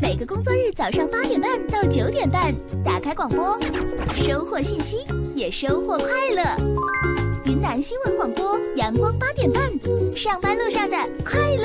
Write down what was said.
每个工作日早上8点半到9点半，打开广播，收获信息，也收获快乐。云南新闻广播，阳光8点半，上班路上的快乐